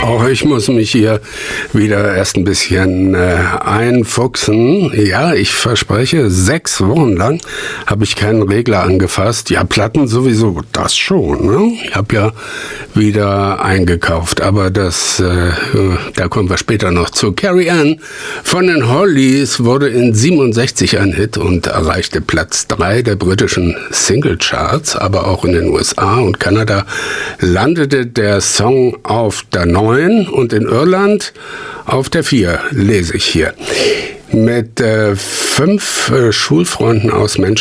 Auch ich muss mich hier wieder erst ein bisschen einfuchsen. Ja, ich verspreche, 6 Wochen lang habe ich keinen Regler angefasst. Ja, Platten sowieso, das schon. Ne? Ich habe ja wieder eingekauft, aber da kommen wir später noch zu. Carrie Ann von den Hollies wurde in 67 ein Hit und erreichte Platz 3 der britischen Singlecharts, aber auch in den USA und Kanada landete der Song auf der 9 und in Irland auf der 4, lese ich hier. Mit 5 Schulfreunden aus Manchester